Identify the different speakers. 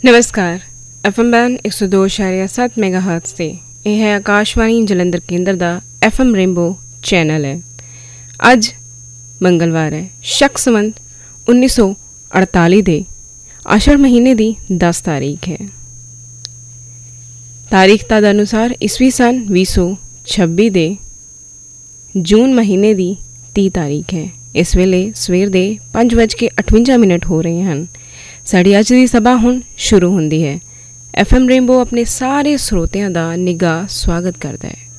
Speaker 1: ਨਮਸਕਾਰ। FM band 102.7 ਮੈਗਾਹਰਟਜ਼ ਤੇ ਇਹ ਹੈ ਆਕਾਸ਼ਵਾਣੀ ਜਲੰਧਰ ਕੇਂਦਰ ਦਾ FM ਰੇਨਬੋ ਚੈਨਲ ਹੈ। ਅੱਜ ਮੰਗਲਵਾਰ ਹੈ, ਸ਼ਕ ਸੰਵਤ 1948 ਦੇ ਆਸ਼ੜ ਮਹੀਨੇ ਦੀ 10 ਤਾਰੀਖ ਹੈ। ਤਾਰੀਖ ਤਦ ਅਨੁਸਾਰ ਈਸਵੀ ਸਨ 2026 ਦੇ ਜੂਨ ਮਹੀਨੇ ਦੀ 30 ਤਾਰੀਖ ਹੈ। ਇਸ ਵੇਲੇ ਸਵੇਰ ਦੇ 5:58 ਹੋ ਰਹੇ ਹਨ। ਸਾਡੀ ਅੱਜ ਦੀ ਸਭਾ ਹੁਣ ਸ਼ੁਰੂ ਹੁੰਦੀ ਹੈ। FM ਰੇਨਬੋ ਆਪਣੇ ਸਾਰੇ ਸਰੋਤਿਆਂ ਦਾ ਨਿੱਘਾ ਸਵਾਗਤ ਕਰਦਾ ਹੈ।